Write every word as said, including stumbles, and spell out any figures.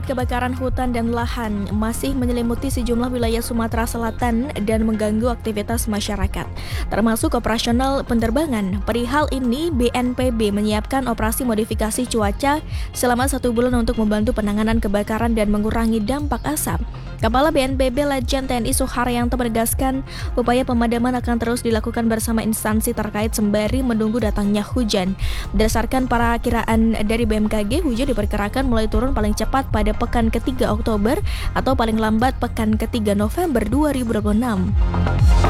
Kebakaran hutan dan lahan masih menyelimuti sejumlah wilayah Sumatera Selatan dan mengganggu aktivitas masyarakat, termasuk operasional penerbangan. Perihal ini, B N P B menyiapkan operasi modifikasi cuaca selama satu bulan untuk membantu penanganan kebakaran dan mengurangi dampak asap. Kepala B N P B Letjen T N I Suharyanto menegaskan, upaya pemadaman akan terus dilakukan bersama instansi terkait sembari menunggu datangnya hujan. Berdasarkan perakiraan dari B M K G, hujan diperkirakan mulai turun paling cepat pada pekan ketiga Oktober atau paling lambat pekan ketiga November dua ribu dua puluh enam.